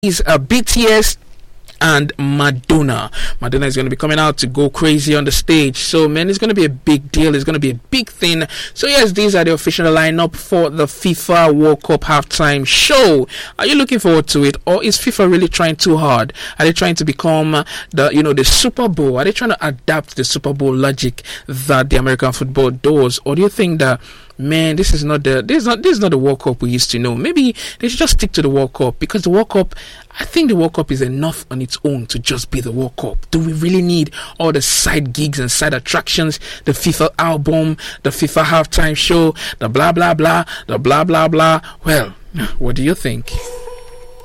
is BTS and Madonna. Madonna is going to be coming out to go crazy on the stage. So, man, it's going to be a big deal. It's going to be a big thing. So, yes, these are the official lineup for the FIFA World Cup halftime show. Are you looking forward to it? Or is FIFA really trying too hard? Are they trying to become the Super Bowl? Are they trying to adapt the Super Bowl logic that the American football does? Or do you think that, man, this is not the World Cup we used to know? Maybe they should just stick to the World Cup, because the World Cup, I think the World Cup is enough on its own to just be the World Cup. Do we really need all the side gigs and side attractions, the FIFA album, the FIFA halftime show, the blah blah blah, the blah blah blah? Well, what do you think?